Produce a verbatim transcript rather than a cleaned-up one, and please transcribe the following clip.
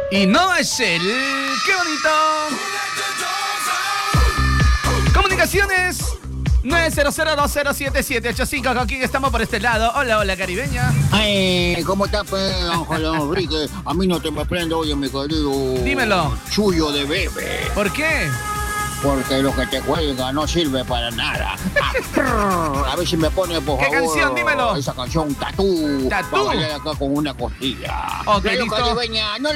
Y no es él. ¡Qué bonito! Comunicaciones nueve cero cero dos cero siete siete ocho cinco. ¿Con quién estamos por este lado? Hola, hola, caribeña. Ay, ¿cómo estás, pues, Ángel Enrique? A mí no te me prende, oye, mi querido... Dímelo. Chullo de bebé. ¿Por qué? Porque lo que te cuelga no sirve para nada. A ver si me pone, por ¿Qué favor, canción? Dímelo. esa canción, Tatú. Tatú. Para bailar acá con una costilla. Ok, Radio listo. Caribeña, no